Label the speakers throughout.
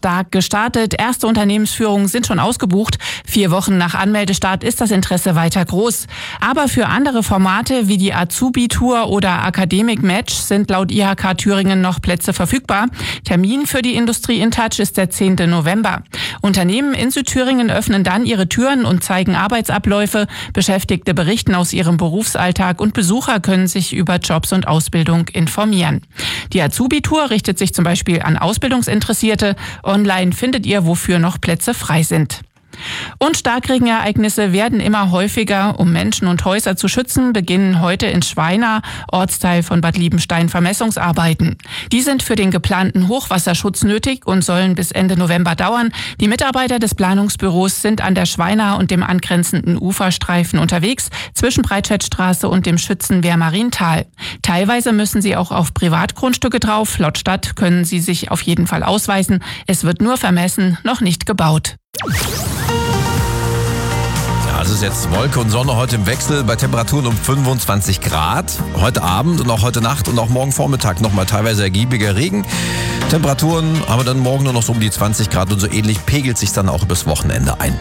Speaker 1: stark gestartet. Erste Unternehmensführungen sind schon ausgebucht. 4 Wochen nach Anmeldestart ist das Interesse weiter groß. Aber für andere Formate wie die Azubi-Tour oder Academic Match sind laut IHK Thüringen noch Plätze verfügbar. Termin für die Industrie in Touch ist der 10. November. Unternehmen in Südthüringen öffnen dann ihre Türen und zeigen Arbeitsabläufe. Beschäftigte berichten aus ihrem Berufsalltag und Besucher können sich über Jobs und Ausbildung informieren. Die Azubi-Tour richtet sich zum Beispiel an Ausbildungsinteressierte. Online findet ihr, wofür noch Plätze frei sind. Und Starkregenereignisse werden immer häufiger. Um Menschen und Häuser zu schützen, beginnen heute in Schweina, Ortsteil von Bad Liebenstein, Vermessungsarbeiten. Die sind für den geplanten Hochwasserschutz nötig und sollen bis Ende November dauern. Die Mitarbeiter des Planungsbüros sind an der Schweina und dem angrenzenden Uferstreifen unterwegs, zwischen Breitscheidstraße und dem Schützenwehr Mariental. Teilweise müssen sie auch auf Privatgrundstücke drauf. Laut Stadt können sie sich auf jeden Fall ausweisen. Es wird nur vermessen, noch nicht gebaut.
Speaker 2: Ja, es ist jetzt Wolke und Sonne heute im Wechsel bei Temperaturen um 25 Grad. Heute Abend und auch heute Nacht und auch morgen Vormittag nochmal teilweise ergiebiger Regen. Temperaturen haben wir dann morgen nur noch so um die 20 Grad und so ähnlich pegelt sich dann auch übers Wochenende ein.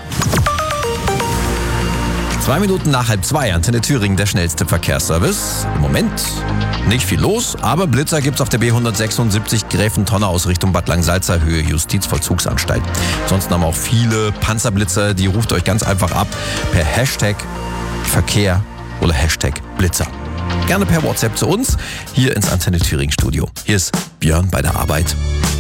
Speaker 2: 2 Minuten nach 1:30, Antenne Thüringen, der schnellste Verkehrsservice. Im Moment nicht viel los, aber Blitzer gibt's auf der B176 Gräfentonne aus Richtung Bad Langsalza, Höhe Justizvollzugsanstalt. Ansonsten haben wir auch viele Panzerblitzer, die ruft euch ganz einfach ab per Hashtag Verkehr oder Hashtag Blitzer. Gerne per WhatsApp zu uns, hier ins Antenne Thüringen Studio. Hier ist Björn bei der Arbeit.